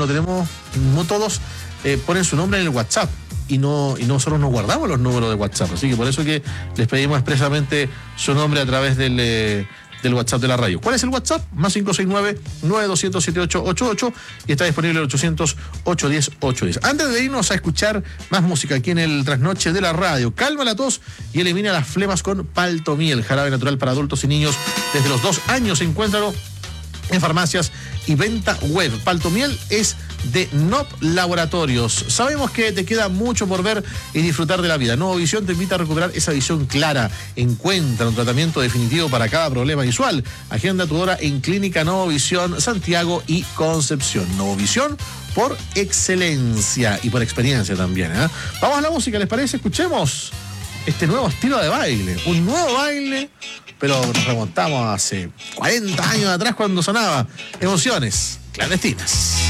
no tenemos, no todos ponen su nombre en el WhatsApp. Y nosotros no guardamos los números de WhatsApp. Así que por eso que les pedimos expresamente su nombre a través del WhatsApp de la radio. ¿Cuál es el WhatsApp? Más 569-9200-7888 y está disponible el 800-810-810. Antes de irnos a escuchar más música aquí en el Trasnoche de la radio, calma la tos y elimina las flemas con Paltomiel, jarabe natural para adultos y niños desde los 2 años. Encuéntralo en farmacias y venta web. Paltomiel es de NOP Laboratorios. Sabemos que te queda mucho por ver y disfrutar de la vida. Nuevo Visión te invita a recuperar esa visión clara. Encuentra un tratamiento definitivo para cada problema visual. Agenda tu hora en Clínica Nuevo Visión, Santiago y Concepción. Nuevo Visión por excelencia y por experiencia también, ¿eh? Vamos a la música, ¿les parece? Escuchemos este nuevo estilo de baile. Un nuevo baile, pero nos remontamos hace 40 años atrás cuando sonaba Emociones Clandestinas.